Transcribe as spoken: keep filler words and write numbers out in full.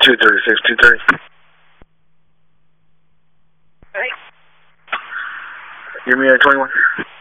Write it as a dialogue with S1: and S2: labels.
S1: two thirty-six, two thirty.
S2: Hey.
S1: Give me a twenty-one.